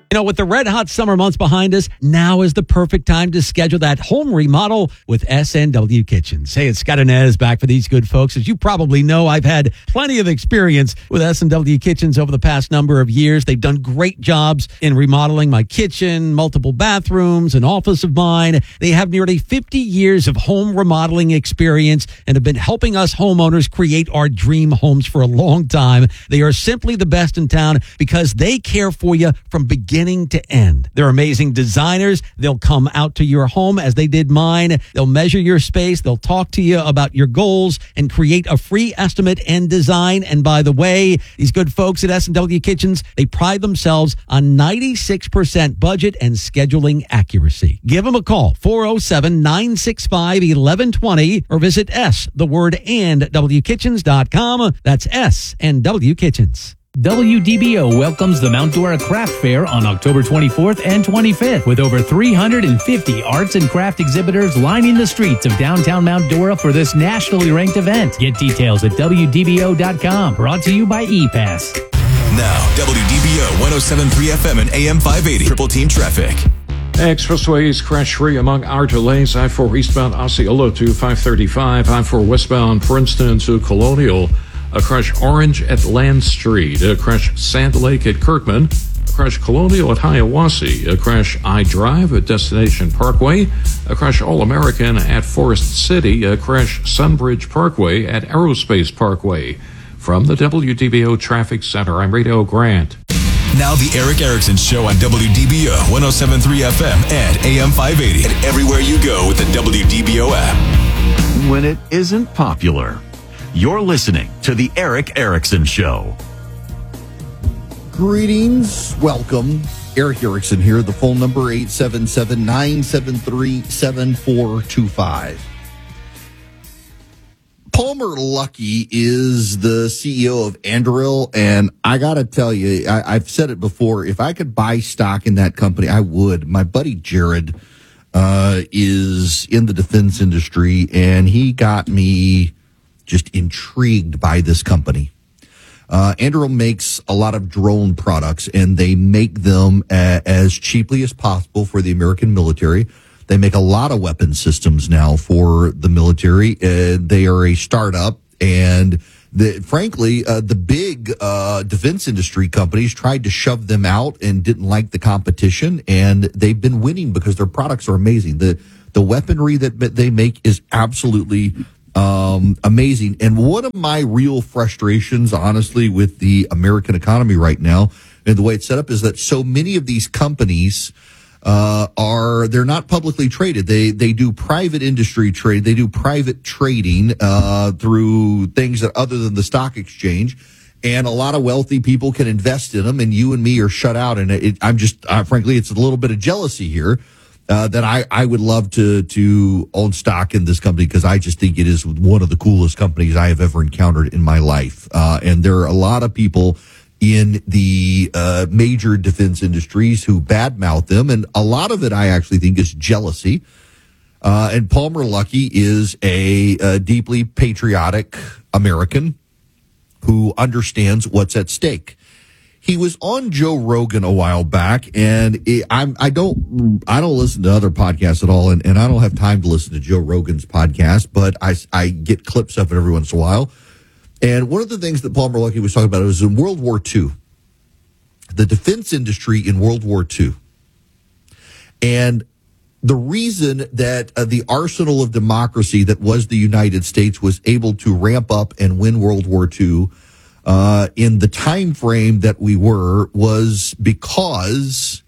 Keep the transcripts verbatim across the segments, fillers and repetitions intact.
You know, with the red hot summer months behind us, now is the perfect time to schedule that home remodel with S and W Kitchens. Hey, it's Scott Inez back for these good folks. As you probably know, I've had plenty of experience with S and W Kitchens over the past number of years. They've done great jobs in remodeling my kitchen, multiple bathrooms, an office of mine. They have nearly fifty years of home remodeling experience and have been helping us homeowners create our dream homes for a long time. They are simply the best in town because they care for you from beginning to end. They're amazing designers. They'll come out to your home as they did mine. They'll measure your space. They'll talk to you about your goals and create a free estimate and design. And by the way, these good folks at S and W Kitchens, they pride themselves on ninety-six percent budget and scheduling accuracy. Give them a call, four oh seven, nine six five, one one two zero, or visit S, the word and, W kitchens dot com. That's S and W Kitchens. W D B O welcomes the Mount Dora Craft Fair on October twenty-fourth and twenty-fifth with over three hundred fifty arts and craft exhibitors lining the streets of downtown Mount Dora for this nationally ranked event. Get details at W D B O dot com. Brought to you by ePass. Now, W D B O one oh seven point three F M and A M five eighty. Triple Team Traffic. Expressway is crash-free among our delays. I four eastbound Osceola to five thirty-five. I four westbound Princeton to Colonial. A crash Orange at Land Street. A crash Sand Lake at Kirkman. A crash Colonial at Hiawassee. A crash I Drive at Destination Parkway. A crash All-American at Forest City. A crash Sunbridge Parkway at Aerospace Parkway. From the W D B O Traffic Center, I'm Radio Grant. Now the Eric Erickson Show on W D B O one oh seven point three F M and A M five eighty. And everywhere you go with the W D B O app. When it isn't popular, you're listening to the Eric Erickson Show. Greetings. Welcome. Eric Erickson here. The phone number eight seven seven, nine seven three, seven four two five. Palmer Luckey is the C E O of Anduril, and I got to tell you, I, I've said it before, if I could buy stock in that company, I would. My buddy Jared uh, is in the defense industry, and he got me just intrigued by this company. Uh, Anduril makes a lot of drone products, and they make them a, as cheaply as possible for the American military. They make a lot of weapon systems now for the military. Uh, they are a startup, and the, frankly, uh, the big uh, defense industry companies tried to shove them out and didn't like the competition, and they've been winning because their products are amazing. The the weaponry that they make is absolutely um, amazing. And one of my real frustrations, honestly, with the American economy right now and the way it's set up is that so many of these companies uh, are, they're not publicly traded. They, they do private industry trade. They do private trading, uh, through things that other than the stock exchange. And a lot of wealthy people can invest in them, and you and me are shut out. And it, I'm just, uh, frankly, it's a little bit of jealousy here, uh, that I, I would love to, to own stock in this company because I just think it is one of the coolest companies I have ever encountered in my life. Uh, and there are a lot of people in the uh, major defense industries who badmouth them, and a lot of it I actually think is jealousy. Uh, and Palmer Luckey is a, a deeply patriotic American who understands what's at stake. He was on Joe Rogan a while back, and it, I'm I don't I don't listen to other podcasts at all, and, and I don't have time to listen to Joe Rogan's podcast, but I I get clips of it every once in a while. And one of the things that Palmer Luckey was talking about was in World War Two, the defense industry in World War Two. And the reason that uh, the arsenal of democracy that was the United States was able to ramp up and win World War Two uh, in the time frame that we were was because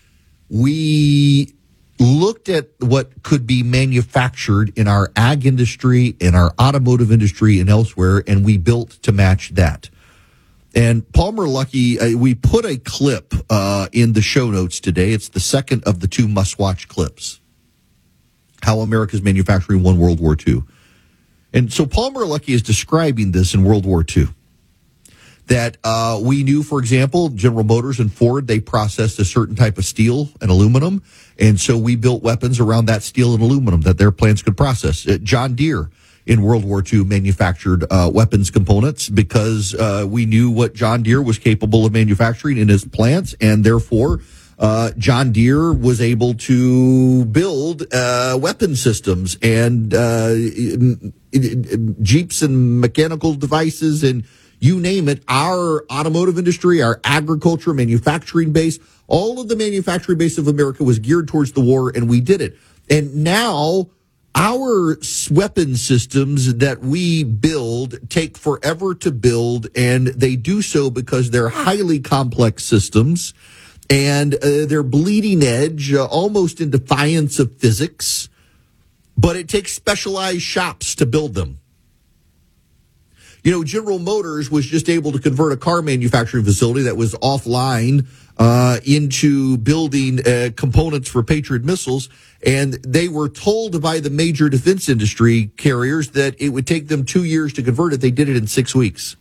we looked at what could be manufactured in our ag industry, in our automotive industry, and elsewhere, and we built to match that. And Palmer Luckey, uh, we put a clip uh, in the show notes today. It's the second of the two must-watch clips, how America's manufacturing won World War Two. And so Palmer Luckey is describing this in World War Two. That uh, we knew, for example, General Motors and Ford, they processed a certain type of steel and aluminum. And so we built weapons around that steel and aluminum that their plants could process. Uh, John Deere in World War Two manufactured uh, weapons components because uh, we knew what John Deere was capable of manufacturing in his plants. And therefore, uh, John Deere was able to build uh, weapon systems and uh, Jeeps and mechanical devices and you name it. Our automotive industry, our agriculture, manufacturing base, all of the manufacturing base of America was geared towards the war, and we did it. And now our weapon systems that we build take forever to build, and they do so because they're highly complex systems, and uh, they're bleeding edge, uh, almost in defiance of physics, but it takes specialized shops to build them. You know, General Motors was just able to convert a car manufacturing facility that was offline uh, into building uh, components for Patriot missiles, and they were told by the major defense industry carriers that it would take them two years to convert it. They did it in six weeks.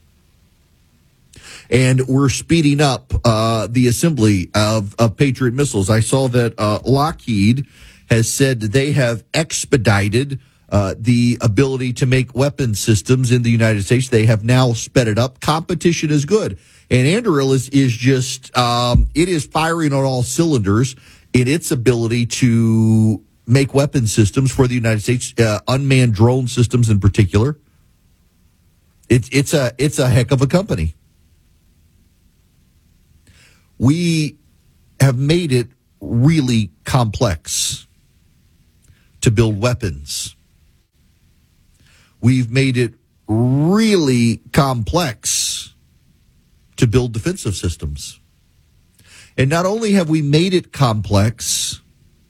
And we're speeding up uh, the assembly of, of Patriot missiles. I saw that uh, Lockheed has said that they have expedited Uh, the ability to make weapon systems in the United States. They have now sped it up. Competition is good. And Anduril is, is just, um, it is firing on all cylinders in its ability to make weapon systems for the United States, uh, unmanned drone systems in particular. It's, it's a, it's a heck of a company. We have made it really complex to build weapons. We've made it really complex to build defensive systems. And not only have we made it complex,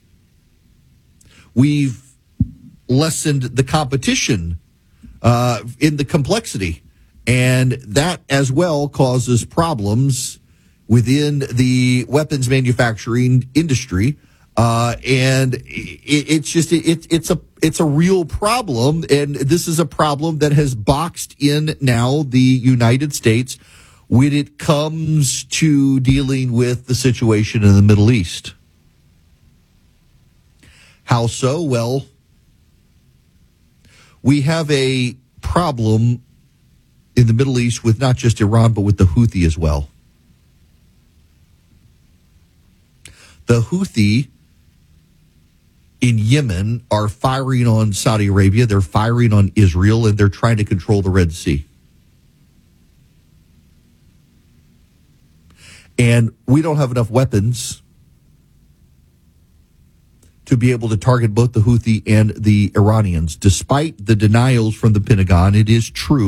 we've lessened the competition uh, in the complexity. And that as well causes problems within the weapons manufacturing industry. Uh, and it, it's just, it, it's a, it's a real problem. And this is a problem that has boxed in now the United States when it comes to dealing with the situation in the Middle East. How so? Well, we have a problem in the Middle East with not just Iran, but with the Houthi as well. The Houthi in Yemen are firing on Saudi Arabia, they're firing on Israel, and they're trying to control the Red Sea. And we don't have enough weapons to be able to target both the Houthi and the Iranians. Despite the denials from the Pentagon, it is true